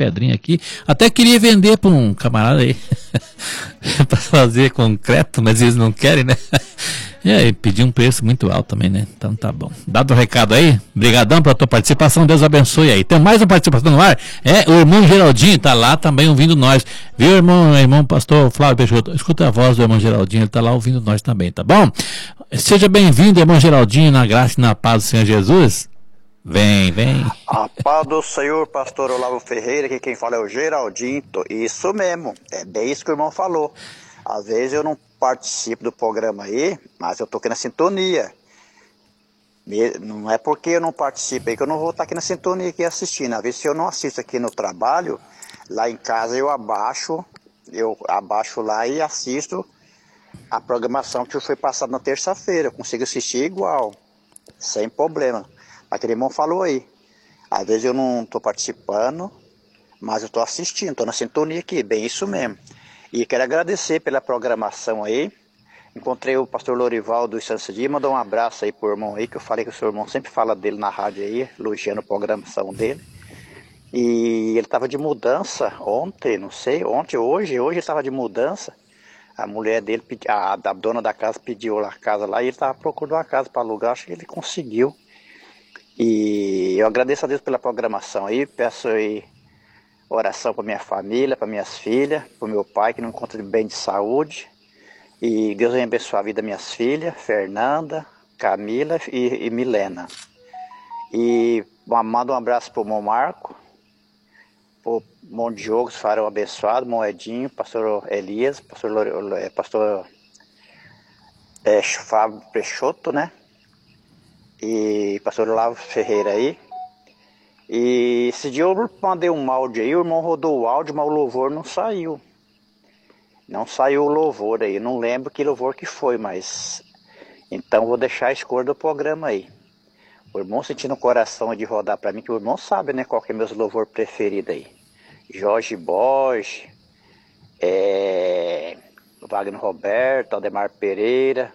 pedrinha aqui. Até queria vender para um camarada aí, para fazer concreto, mas eles não querem, né? E aí, pedi um preço muito alto também, né? Então tá bom. Dado o recado aí, brigadão pela tua participação, Deus abençoe aí. Tem mais uma participação no ar? O irmão Geraldinho tá lá também ouvindo nós. Viu, irmão pastor Flávio Peixoto? Escuta a voz do irmão Geraldinho, ele tá lá ouvindo nós também, tá bom? Seja bem-vindo, irmão Geraldinho, na graça e na paz do Senhor Jesus. Vem. A paz do Senhor, pastor Olavo Ferreira, que quem fala é o Geraldinho. Isso mesmo, é bem isso que o irmão falou. Às vezes eu não participo do programa aí, mas eu tô aqui na sintonia. Não é porque eu não participo aí que eu não vou estar aqui na sintonia aqui assistindo. Às vezes se eu não assisto aqui no trabalho, lá em casa eu abaixo lá e assisto a programação que foi passada na terça-feira. Eu consigo assistir igual, sem problema. Mas aquele irmão falou aí, às vezes eu não estou participando, mas eu estou assistindo, estou na sintonia aqui, bem isso mesmo. E quero agradecer pela programação aí. Encontrei o pastor Lorival do Estância de mandou um abraço aí pro irmão aí, que eu falei que o seu irmão sempre fala dele na rádio aí, elogiando a programação dele. E ele estava de mudança ontem, hoje ele estava de mudança. A mulher dele, a dona da casa pediu a casa lá e ele estava procurando uma casa para alugar, acho que ele conseguiu. E eu agradeço a Deus pela programação aí, peço aí oração para minha família, para minhas filhas, para o meu pai que não encontra bem de saúde. E Deus vai abençoar a vida das minhas filhas, Fernanda, Camila e Milena. E mando um abraço para o irmão Marco, para o irmão Diogo, farão abençoado, irmão Edinho, pastor Elias, pastor Fábio Peixoto, né? E pastor Olavo Ferreira aí. E esse dia eu mandei um áudio aí, o irmão rodou o áudio, mas o louvor não saiu. Não saiu o louvor aí, não lembro que louvor que foi, mas... Então vou deixar a escolha do programa aí. O irmão sentindo o coração de rodar para mim, que o irmão sabe, né, qual que é meus louvor preferido aí. Jorge Borges, Wagner Roberto, Aldemar Pereira...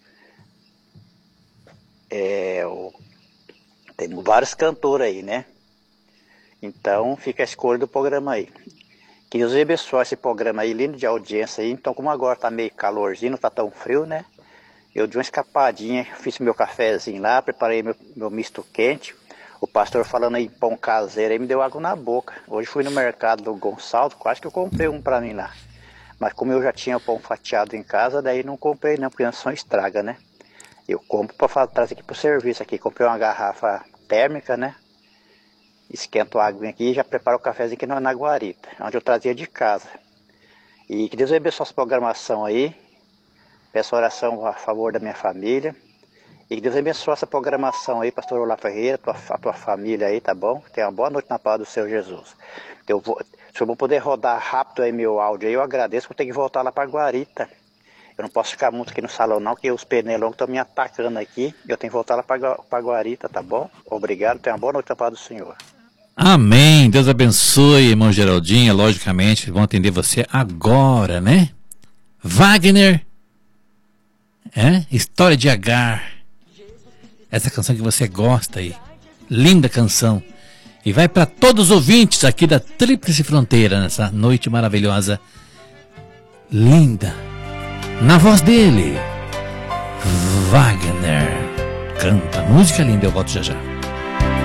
Tem vários cantores aí, né? Então fica a escolha do programa aí. Que Deus abençoe esse programa aí, lindo de audiência aí. Então como agora tá meio calorzinho, não tá tão frio, né? Eu dei uma escapadinha, fiz meu cafezinho lá, preparei meu misto quente. O pastor falando aí pão caseiro aí me deu água na boca. Hoje fui no mercado do Gonçalves, quase que eu comprei um pra mim lá. Mas como eu já tinha pão fatiado em casa, daí não comprei não, porque a senão estraga, né? Eu compro para trazer aqui pro serviço aqui. Comprei uma garrafa térmica, né? Esquento a água aqui e já preparo o cafezinho aqui na guarita, onde eu trazia de casa. E que Deus abençoe essa programação aí. Peço oração a favor da minha família. E que Deus abençoe essa programação aí, pastor Olavo Ferreira, a tua família aí, tá bom? Tenha uma boa noite na paz do Senhor Jesus. Se eu vou poder rodar rápido aí meu áudio aí, eu agradeço, vou ter que voltar lá para Guarita. Eu não posso ficar muito aqui no salão não, porque os pernilongos estão me atacando aqui. Eu tenho que voltar lá para Guarita, tá bom? Obrigado, tenha uma boa noite na paz do Senhor. Amém, Deus abençoe, irmão Geraldinho, logicamente, vão atender você agora, né? Wagner, História de Agar, essa canção que você gosta aí, linda canção, e vai para todos os ouvintes aqui da Tríplice Fronteira, nessa noite maravilhosa, linda, na voz dele, Wagner, canta música linda, eu volto já já.